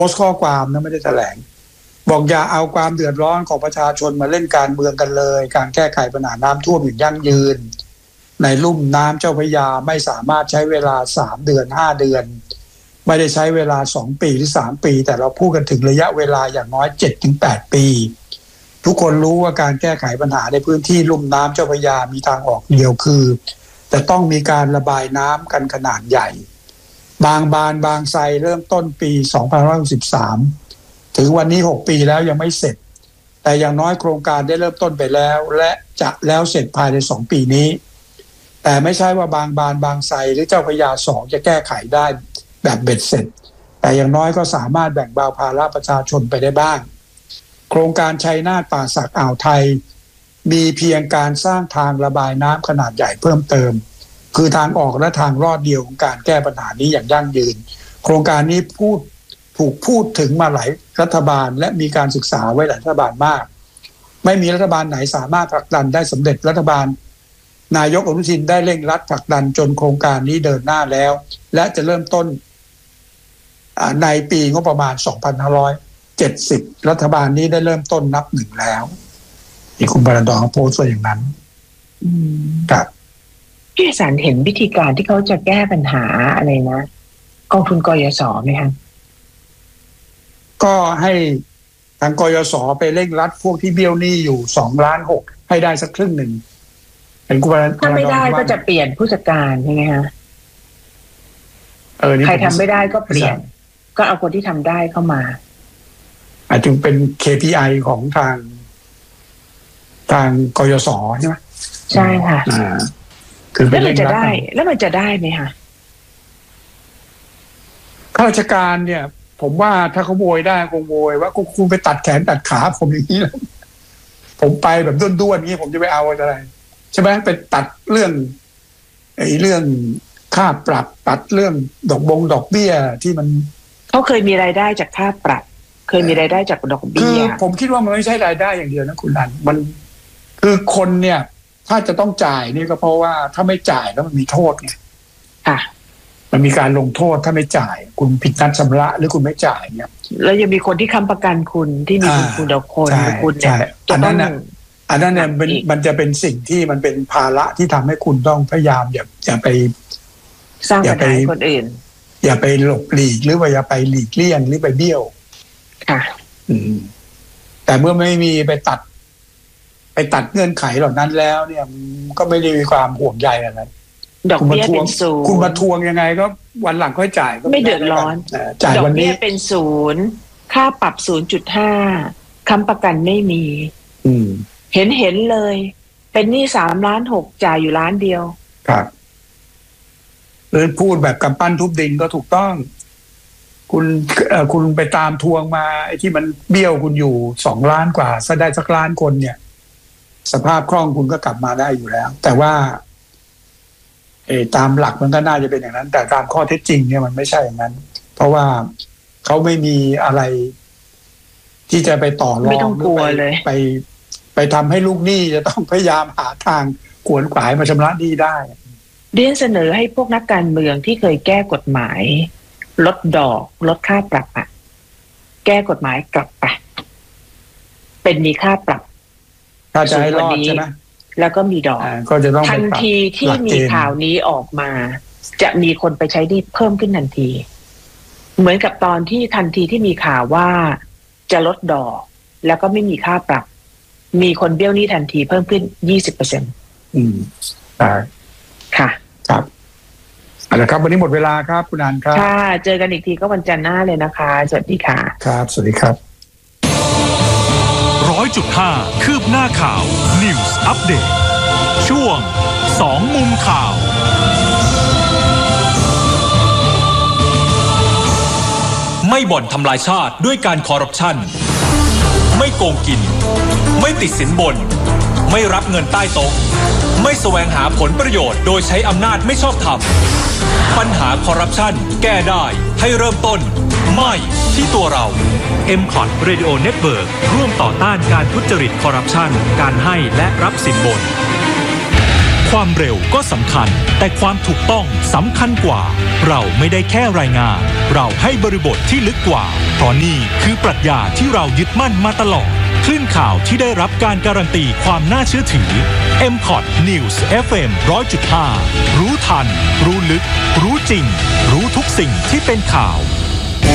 สต์ข้อความนะไม่ได้แถลงบอกอย่าเอาความเดือดร้อนของประชาชนมาเล่นการเมืองกันเลยการแก้ไขปัญหาน้ำท่วมอย่างยั่งยืนในลุ่มน้ำเจ้าพระยาไม่สามารถใช้เวลา3 เดือน5 เดือนไม่ได้ใช้เวลา2 ปีหรือ3 ปีแต่เราพูดกันถึงระยะเวลาอย่างน้อย 7-8 ปีทุกคนรู้ว่าการแก้ไขปัญหาในพื้นที่ลุ่มน้ำเจ้าพระยามีทางออกเดียวคือแต่ต้องมีการระบายน้ำกันขนาดใหญ่บางบานบางไทรเริ่มต้นปี2563ถึงวันนี้6 ปีแล้วยังไม่เสร็จแต่อย่างน้อยโครงการได้เริ่มต้นไปแล้วและจะแล้วเสร็จภายใน2 ปีนี้แต่ไม่ใช่ว่าบางบานบางไทรหรือเจ้าพระยา2จะแก้ไขได้แบบเบ็ดเสร็จแต่อย่างน้อยก็สามารถแบ่งเบาภาระประชาชนไปได้บ้างโครงการชัยนาทป่าสักอ่าวไทยมีเพียงการสร้างทางระบายน้ำขนาดใหญ่เพิ่มเติมคือทางออกและทางรอดเดียวของการแก้ปัญหานี้อย่างยั่งยืนโครงการนี้ถูกพูดถึงมาหลายรัฐบาลและมีการศึกษาไว้หลายรัฐบาลมากไม่มีรัฐบาลไหนสามารถผลักดันได้สำเร็จรัฐบาลนายกอนุทินได้เร่งรัดผลักดันจนโครงการนี้เดินหน้าแล้วและจะเริ่มต้นในปีงบประมาณ2570รัฐบาลนี้ได้เริ่มต้นนับหนึ่งแล้วที่คุณปรดรโพสต์ไว้อย่างนั้นครับพี่สันเห็นวิธีการที่เขาจะแก้ปัญหาอะไรนะกองทุนกยศไหมคะก็ให้ทางกยศไปเร่งรัดพวกที่เบี้ยวหนี้อยู่2.6 ล้านให้ได้สักครึ่งหนึ่งถ้าไม่ได้ก็จะเปลี่ยนผู้จัดการใช่ไหมคะใครทำไม่ได้ก็เปลี่ยนก็เอาคนที่ทำได้เข้ามาอาจจะเป็น KPI ของทางกยศใช่ไหมใช่ค่ะคือแล้วมันจะได้ไหมคะข้าราชการเนี่ยผมว่าถ้าเขาโวยได้คงโวยว่าคุณไปตัดแขนตัดขาผมอย่างนี้แล้วผมไปแบบด้วนๆนี้ผมจะไปเอาอะไรใช่ไหมไปตัดเรื่องค่าปรับตัดเรื่องดอกเบี้ยที่มันเขาเคยมีรายได้จากค่าปรับเคยมีรายได้จากดอกเบี้ยคือผมคิดว่ามันไม่ใช่รายได้อย่างเดียวนะคุณนันมันคือคนเนี่ยถ้าจะต้องจ่ายนี่ก็เพราะว่าถ้าไม่จ่ายแล้วมันมีโทษไงค่ะมันมีการลงโทษถ้าไม่จ่ายคุณผิดนัดชำระหรือคุณไม่จ่ายเนี่ยแล้วยังมีคนที่ค้ำประกันคุณที่มีคุณดอกคนคุณเนี่ยอันนั้นเนี่ยมันจะเป็นสิ่งที่มันเป็นภาระที่ทำให้คุณต้องพยายามอย่าไปสร้างปัญหาให้คนอื่นอย่าไปหลบหลีกหรือว่าอย่าไปหลีกเลี่ยงหรือไปเบี้ยวค่ะแต่เมื่อไม่มีไปตัดเงื่อนไขเหล่านั้นแล้วเนี่ยก็ไม่ได้มีความห่วงใยอะไรดอกเบี้ยเป็นศูนย์คุณมาทวงยังไงก็วันหลังค่อยจ่ายก็ไม่เดือดร้อนจ่ายวันนี้ดอกเบี้ยเป็น0ค่าปรับ 0.5 ค้ำประกันไม่มีเห็นเลยเป็นหนี้3.6 ล้านจ่ายอยู่1 ล้านเดียวครับพูดแบบกำปั้นทุบดินก็ถูกต้องคุณไปตามทวงมาไอ้ที่มันเบี้ยวคุณอยู่2 ล้านกว่าซะได้สักล้านคนเนี่ยสภาพคล่องคุณก็กลับมาได้อยู่แล้วแต่ว่าตามหลักมันก็น่าจะเป็นอย่างนั้นแต่ตามข้อเท็จจริงเนี่ยมันไม่ใช่อย่างนั้นเพราะว่าเขาไม่มีอะไรที่จะไปต่อรองหรือไปทำให้ลูกหนี้จะต้องพยายามหาทางขวนขวายมาชำระหนี้ได้เรียนเสนอให้พวกนักการเมืองที่เคยแก้กฎหมายลดดอกลดค่าปรับแก้กฎหมายกลับไปเป็นมีค่าปรับถ้าจะให้รอดใช่ไหมแล้วก็มีดอกทันทีที่มีข่าวนี้ออกมาจะมีคนไปใช้หนี้เพิ่มขึ้นทันทีเหมือนกับตอนที่ทันทีที่มีข่าวว่าจะลดดอกแล้วก็ไม่มีค่าปรับมีคนเบี้ยวหนี้ทันทีเพิ่มขึ้น 20%ค่ะครับเอาละครับวันนี้หมดเวลาครับคุณอันครับค่ะเจอกันอีกทีก็วันจันทร์หน้าเลยนะคะสวัสดีค่ะครับสวัสดีครับ 100.5 คืบหน้าข่าว News Update ช่วง2 มุมข่าวไม่บ่อนทำลายชาติด้วยการคอร์รัปชันไม่โกงกินไม่ติดสินบนไม่รับเงินใต้โต๊ะไม่แสวงหาผลประโยชน์โดยใช้อำนาจไม่ชอบธรรมปัญหาคอร์รัปชันแก้ได้ให้เริ่มต้นไม่ที่ตัวเรา MCOT Radio Network ร่วมต่อต้านการทุจริตคอร์รัปชันการให้และรับสินบนความเร็วก็สำคัญแต่ความถูกต้องสำคัญกว่าเราไม่ได้แค่รายงานเราให้บริบทที่ลึกกว่าเพราะนี่คือปรัชญาที่เรายึดมั่นมาตลอดคลื่นข่าวที่ได้รับการการันตีความน่าเชื่อถือ MCOT News FM 100.5 รู้ทันรู้ลึกรู้จริงรู้ทุกสิ่งที่เป็นข่าว